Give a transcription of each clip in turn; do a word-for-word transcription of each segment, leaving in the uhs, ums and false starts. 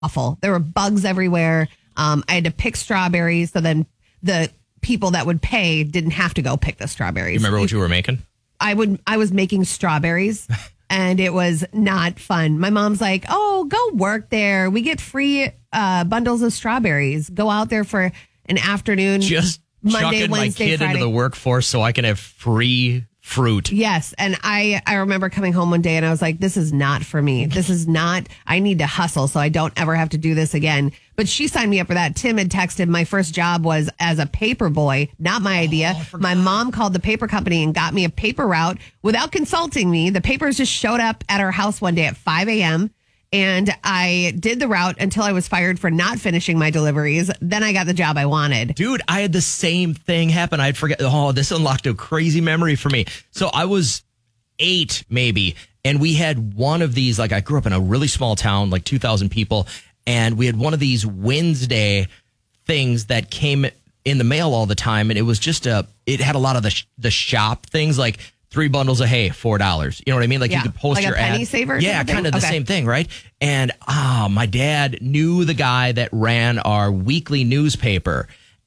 awful. There were bugs everywhere. Um, I had to pick strawberries. So then the people that would pay didn't have to go pick the strawberries. You remember what you were making? I would. I was making strawberries. And it was not fun. My mom's like, oh, go work there. We get free uh, bundles of strawberries. Go out there for an afternoon. Just Monday, chucking Wednesday, my kid Friday. into the workforce so I can have free fruit. Yes. And I, I remember coming home one day and I was like, this is not for me. This is not, I need to hustle so I don't ever have to do this again. But she signed me up for that. Tim had texted, my first job was as a paper boy, not my idea. Oh, my mom called the paper company and got me a paper route without consulting me. The papers just showed up at our house one day at five a.m. And I did the route until I was fired for not finishing my deliveries. Then I got the job I wanted. Dude, I had the same thing happen. I'd forget. Oh, this unlocked a crazy memory for me. So I was eight, maybe, and we had one of these. Like, I grew up in a really small town, like two thousand people, and we had one of these Wednesday things that came in the mail all the time, and it was just a. It had a lot of the sh- the shop things, like three bundles of hay, four dollars. You know what I mean? Like Yeah. you could post Like a your penny ad. saver Yeah, type of kind of thing? the Okay. same thing, right? And ah, my dad knew the guy that ran our weekly newspaper,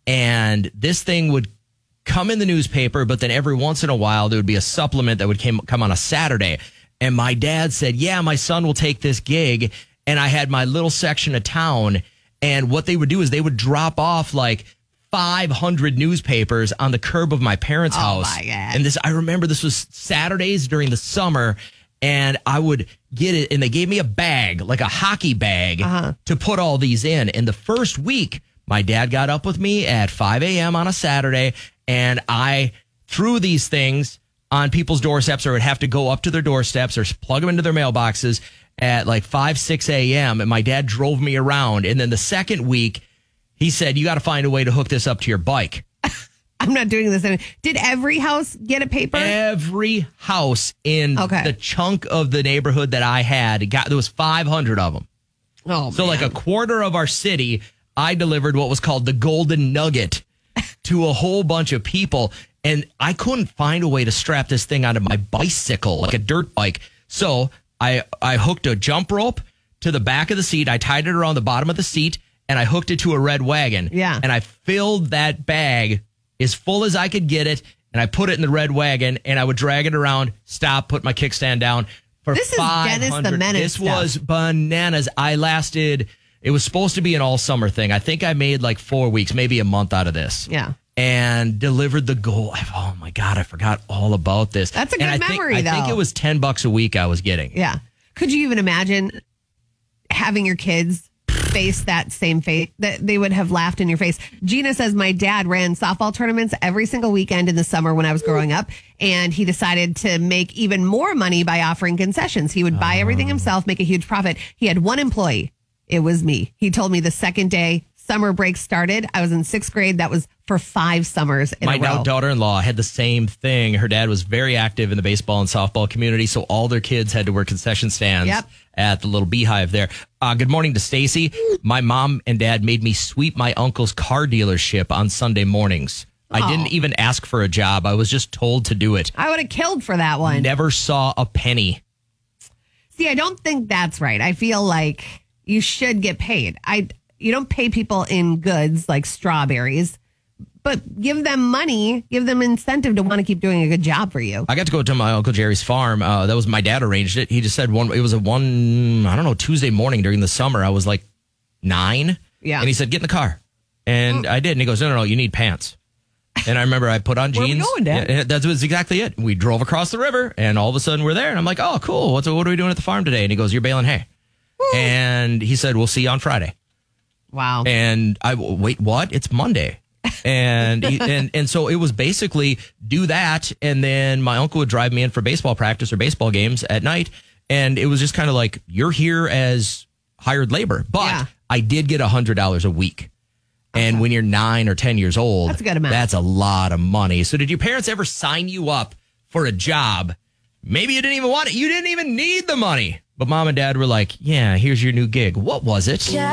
and this thing would come in the newspaper, but then every once in a while there would be a supplement that would came, come on a Saturday. And my dad said, yeah, my son will take this gig. And I had my little section of town, and what they would do is they would drop off like five hundred newspapers on the curb of my parents' Oh, house. my God. And this, I remember this was Saturdays during the summer, and I would get it, and they gave me a bag, like a hockey bag, Uh-huh. to put all these in. And the first week, my dad got up with me at five a.m. on a Saturday, and I threw these things on people's doorsteps, or would have to go up to their doorsteps or plug them into their mailboxes at like five, six a.m. And my dad drove me around. And then the second week, he said, you got to find a way to hook this up to your bike. I'm not doing this anymore. Did every house get a paper? Every house in Okay. the chunk of the neighborhood that I had, got there was five hundred of them. Oh, So man. like a quarter of our city, I delivered what was called the Golden Nugget to a whole bunch of people. And I couldn't find a way to strap this thing onto my bicycle, like a dirt bike. So I, I hooked a jump rope to the back of the seat. I tied it around the bottom of the seat, and I hooked it to a red wagon. Yeah. And I filled that bag as full as I could get it, and I put it in the red wagon, and I would drag it around, stop, put my kickstand down for This is five hundred. Dennis the Menace This stuff. was bananas. I lasted, it was supposed to be an all summer thing. I think I made like four weeks, maybe a month out of this. Yeah. And delivered the goal. Oh my God, I forgot all about this. That's a and good I think, memory, I think though. it was ten bucks a week I was getting. Yeah. Could you even imagine having your kids face that same fate, that they would have laughed in your face? Gina says, my dad ran softball tournaments every single weekend in the summer when I was growing up, and he decided to make even more money by offering concessions. He would buy everything himself, make a huge profit. He had one employee. It was me. He told me the second day summer break started, I was in sixth grade. That was for five summers in My a row. now daughter-in-law had the same thing. Her dad was very active in the baseball and softball community, so all their kids had to work concession stands Yep. at the little beehive there. Uh, good morning to Stacy. My mom and dad made me sweep my uncle's car dealership on Sunday mornings. I Oh. didn't even ask for a job. I was just told to do it. I would have killed for that one. Never saw a penny. See, I don't think that's right. I feel like you should get paid. I you don't pay people in goods like strawberries, but give them money, give them incentive to want to keep doing a good job for you. I got to go to my Uncle Jerry's farm. Uh, that was my dad arranged it. He just said one. It was a one. I don't know Tuesday morning during the summer. I was like nine. Yeah. And he said, "Get in the car," and I did. And he goes, "No, no, no. You need pants." And I remember I put on Where jeans. we going, Dad? Yeah, that was exactly it. We drove across the river, and all of a sudden we're there. And I'm like, "Oh, cool. What's what are we doing at the farm today?" And he goes, "You're baling hay." And he said, "We'll see you on Friday." Wow. And I wait, what? It's Monday. And, he, and and so it was basically do that, and then my uncle would drive me in for baseball practice or baseball games at night, and it was just kind of like, you're here as hired labor, but Yeah. I did get a hundred dollars a week. And when you're nine or ten years old, That's a good amount. That's a lot of money. So did your parents ever sign you up for a job? Maybe you didn't even want it. You didn't even need the money. But mom and dad were like, yeah, here's your new gig. What was it?